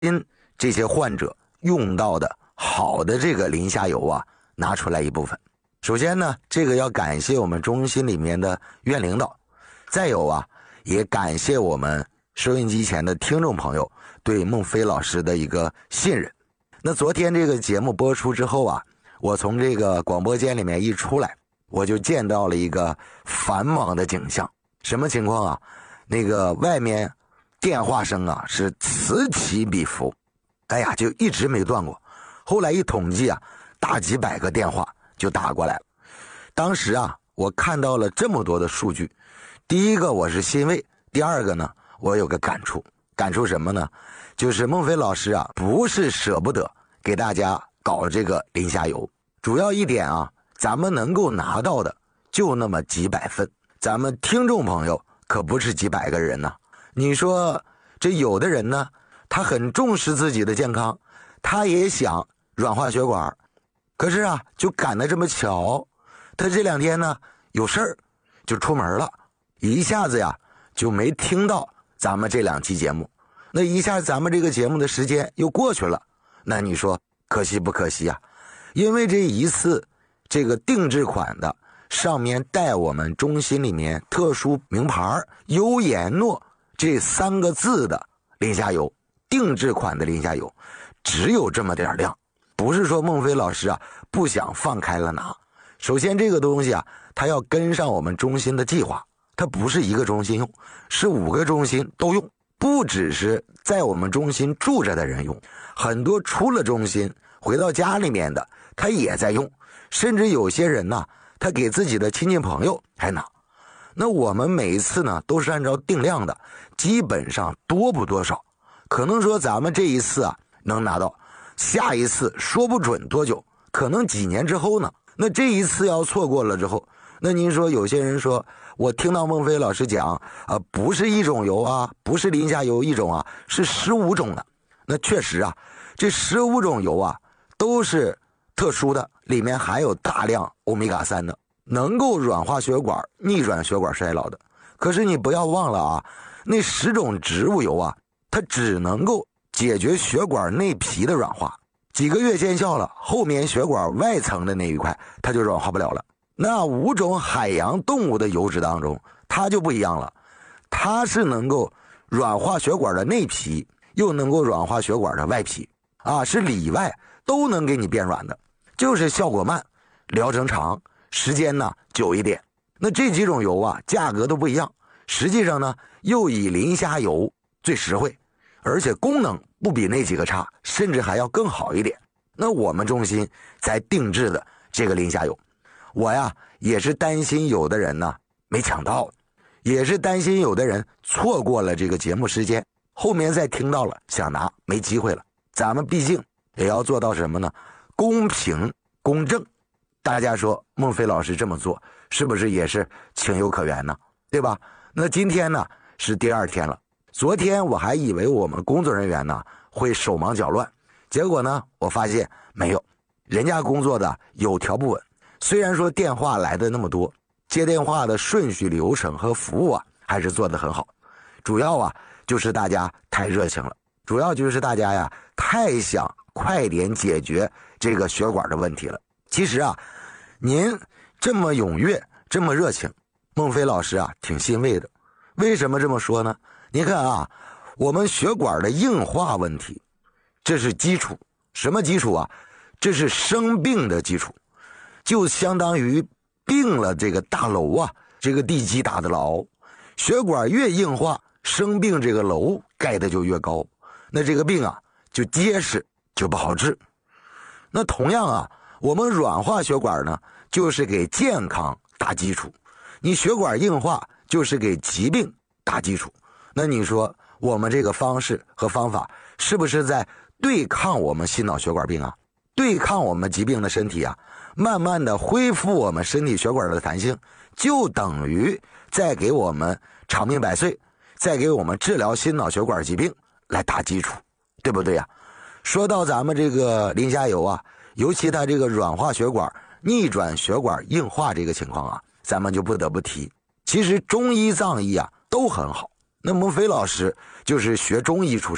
心这些患者用到的好的这个磷虾油啊，拿出来一部分。首先呢，这个要感谢我们中心里面的院领导，再有啊，也感谢我们收音机前的听众朋友对孟非老师的一个信任。那昨天这个节目播出之后啊，我从这个广播间里面一出来，我就见到了一个繁忙的景象。什么情况啊？那个外面电话声啊是此起彼伏，哎呀，就一直没断过。后来一统计啊，大几百个电话就打过来了。当时啊，我看到了这么多的数据，第一个我是欣慰，第二个呢，我有个感触什么呢？就是孟非老师啊，不是舍不得给大家搞这个磷虾油，主要一点啊，咱们能够拿到的就那么几百份，咱们听众朋友可不是几百个人呢。你说这有的人呢，他很重视自己的健康，他也想软化血管，可是啊，就赶得这么巧，他这2天呢有事儿，就出门了，一下子呀就没听到咱们这2期节目，那一下咱们这个节目的时间又过去了，那你说可惜不可惜啊？因为这一次这个定制款的，上面带我们中心里面特殊名牌优颜诺这3个字的磷虾油，定制款的磷虾油只有这么点量，不是说孟非老师啊不想放开了拿。首先这个东西啊，它要跟上我们中心的计划，它不是一个中心用，是5个中心都用，不只是在我们中心住着的人用，很多出了中心回到家里面的他也在用，甚至有些人呢，他给自己的亲戚朋友还拿。那我们每一次呢都是按照定量的，基本上多不多少，可能说咱们这一次啊能拿到，下一次说不准多久，可能几年之后呢。那这一次要错过了之后，那您说有些人说我听到孟非老师讲不是一种油啊，不是磷虾油一种啊，是15种的。那确实啊，这15种油啊都是特殊的，里面含有大量欧米伽3的，能够软化血管、逆转血管衰老的。可是你不要忘了啊，那10种植物油啊，它只能够解决血管内皮的软化，几个月见效了，后面血管外层的那一块它就软化不了了。那5种海洋动物的油脂当中，它就不一样了，它是能够软化血管的内皮，又能够软化血管的外皮啊，是里外都能给你变软的，就是效果慢，疗程长，时间呢久一点。那这几种油啊，价格都不一样，实际上呢，又以磷虾油最实惠，而且功能不比那几个差，甚至还要更好一点。那我们中心才定制的这个磷虾油，我呀也是担心有的人呢没抢到，也是担心有的人错过了这个节目时间，后面再听到了想拿没机会了。咱们毕竟也要做到什么呢？公平公正。大家说孟非老师这么做是不是也是情有可原呢？对吧？那今天呢是第2天了，昨天我还以为我们工作人员呢会手忙脚乱，结果呢我发现没有，人家工作的有条不紊。虽然说电话来的那么多，接电话的顺序流程和服务啊还是做得很好，主要啊就是大家太热情了，主要就是大家呀太想快点解决这个血管的问题了。其实啊，您这么踊跃，这么热情，孟非老师啊挺欣慰的。为什么这么说呢？你看啊，我们血管的硬化问题，这是基础。什么基础啊？这是生病的基础，就相当于病了这个大楼啊，这个地基打得牢，血管越硬化，生病这个楼盖的就越高，那这个病啊就结实，就不好治。那同样啊，我们软化血管呢，就是给健康打基础，你血管硬化就是给疾病打基础。那你说我们这个方式和方法是不是在对抗我们心脑血管病啊，对抗我们疾病的身体啊，慢慢的恢复我们身体血管的弹性，就等于在给我们长命百岁，在给我们治疗心脑血管疾病来打基础，对不对呀？说到咱们这个磷虾油啊，尤其它这个软化血管、逆转血管硬化这个情况啊，咱们就不得不提。其实中医藏医啊都很好，那孟非老师就是学中医出身，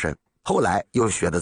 后来又学的